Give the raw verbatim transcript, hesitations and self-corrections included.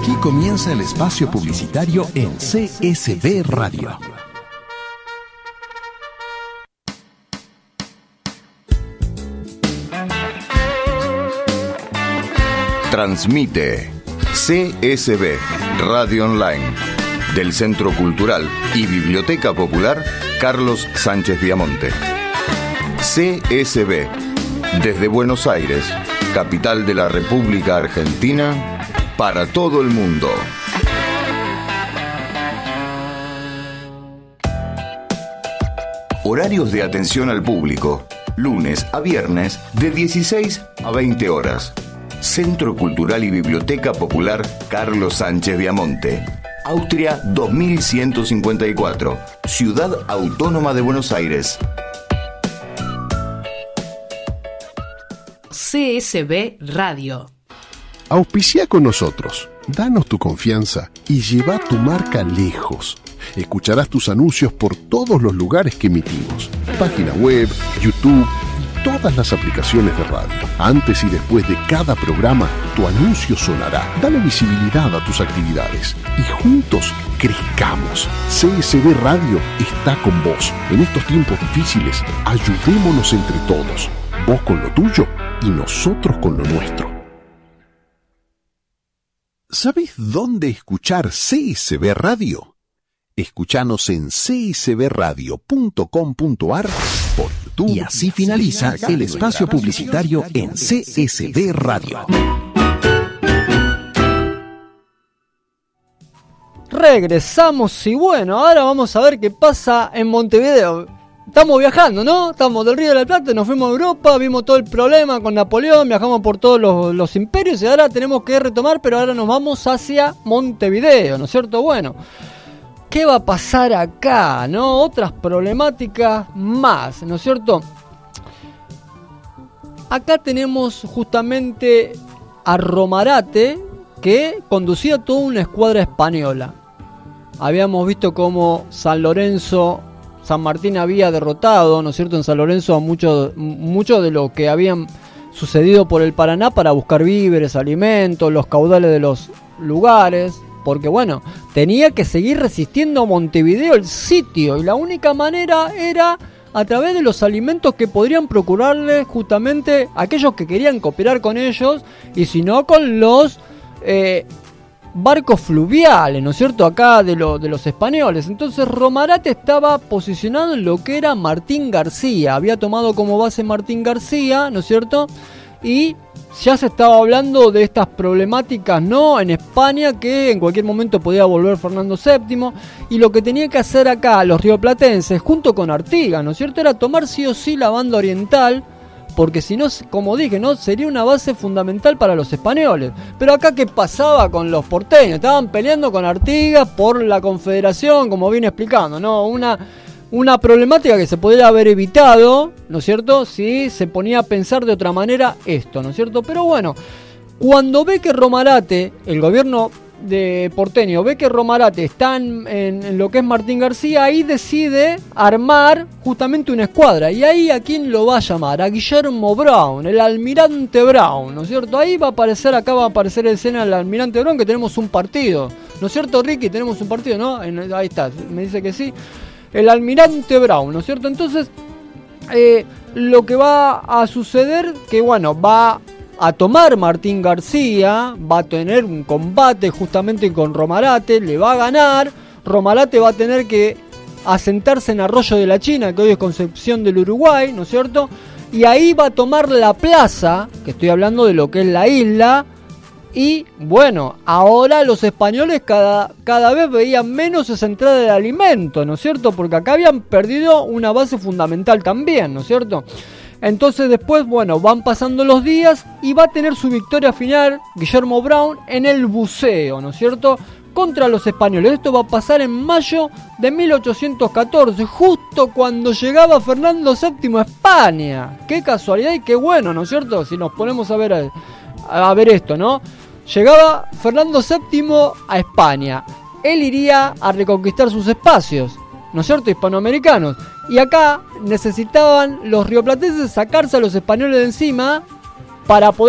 Aquí comienza el espacio publicitario en C S B Radio. Transmite C S B Radio Online del Centro Cultural y Biblioteca Popular Carlos Sánchez Viamonte. C S B desde Buenos Aires, capital de la República Argentina, para todo el mundo. Horarios de atención al público, lunes a viernes de dieciséis a veinte horas. Centro Cultural y Biblioteca Popular Carlos Sánchez Viamonte, Austria dos mil ciento cincuenta y cuatro, Ciudad Autónoma de Buenos Aires. C S B Radio. Auspicia con nosotros, danos tu confianza y lleva tu marca lejos. Escucharás tus anuncios por todos los lugares que emitimos. Página web, YouTube y todas las aplicaciones de radio. Antes y después de cada programa, tu anuncio sonará. Dale visibilidad a tus actividades y juntos crezcamos. C S B Radio está con vos. En estos tiempos difíciles, ayudémonos entre todos. Vos con lo tuyo y nosotros con lo nuestro. ¿Sabés dónde escuchar C S B Radio? Escuchanos en c s b radio punto com punto a r por YouTube. Y así finaliza el espacio publicitario en C S B Radio. Regresamos y bueno, ahora vamos a ver qué pasa en Montevideo. Estamos viajando, ¿no? Estamos del Río de la Plata, nos fuimos a Europa, vimos todo el problema con Napoleón, viajamos por todos los, los imperios y ahora tenemos que retomar, pero ahora nos vamos hacia Montevideo, ¿no es cierto? Bueno, ¿qué va a pasar acá, no? Otras problemáticas más, ¿no es cierto? Acá tenemos justamente a Romarate, que conducía toda una escuadra española. Habíamos visto cómo San Lorenzo... San Martín había derrotado, ¿no es cierto?, en San Lorenzo a mucho, mucho de lo que habían sucedido por el Paraná para buscar víveres, alimentos, los caudales de los lugares, porque bueno, tenía que seguir resistiendo a Montevideo el sitio, y la única manera era a través de los alimentos que podrían procurarle justamente aquellos que querían cooperar con ellos, y si no con los... Eh, barcos fluviales, ¿no es cierto?, acá de, lo, de los españoles. Entonces Romarate estaba posicionado en lo que era Martín García, había tomado como base Martín García, ¿no es cierto?, y ya se estaba hablando de estas problemáticas, ¿no?, en España, que en cualquier momento podía volver Fernando séptimo, y lo que tenía que hacer acá los rioplatenses, junto con Artigas, ¿no es cierto?, era tomar sí o sí la banda oriental, porque si no, como dije, no sería una base fundamental para los españoles. Pero acá, ¿qué pasaba con los porteños? Estaban peleando con Artigas por la Confederación, como vine explicando, ¿no? Una, una problemática que se podría haber evitado, ¿no es cierto?, si se ponía a pensar de otra manera esto, ¿no es cierto? Pero bueno, cuando ve que Romarate, el gobierno de porteño, ve que Romarate está en, en, en lo que es Martín García, ahí decide armar justamente una escuadra. Y ahí, ¿a quién lo va a llamar? A Guillermo Brown, el almirante Brown, ¿no es cierto? Ahí va a aparecer, acá va a aparecer en escena el almirante Brown, que tenemos un partido, ¿no es cierto, Ricky? Tenemos un partido, ¿no? En, ahí está, me dice que sí. El almirante Brown, ¿no es cierto? Entonces, eh, lo que va a suceder, que bueno, va a tomar Martín García, va a tener un combate justamente con Romarate, le va a ganar, Romarate va a tener que asentarse en Arroyo de la China, que hoy es Concepción del Uruguay, ¿no es cierto?, y ahí va a tomar la plaza, que estoy hablando de lo que es la isla, y bueno, ahora los españoles cada, cada vez veían menos esa entrada de alimento, ¿no es cierto?, porque acá habían perdido una base fundamental también, ¿no es cierto?, Entonces después, bueno, van pasando los días y va a tener su victoria final Guillermo Brown en el buceo, ¿no es cierto?, contra los españoles. Esto va a pasar en mayo de mil ochocientos catorce, justo cuando llegaba Fernando séptimo a España. Qué casualidad y qué bueno, ¿no es cierto?, si nos ponemos a ver, a, a ver esto, ¿no? Llegaba Fernando séptimo a España. Él iría a reconquistar sus espacios, ¿no es cierto?, hispanoamericanos. Y acá necesitaban los rioplatenses sacarse a los españoles de encima para poder